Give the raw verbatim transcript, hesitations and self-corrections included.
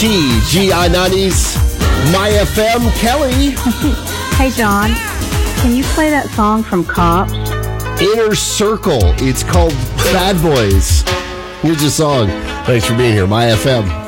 G, G I nineties, My F M, Kelly. Hey, John, can you play that song from Cops? Inner Circle. It's called Bad Boys. Here's your song. Thanks for being here, My F M.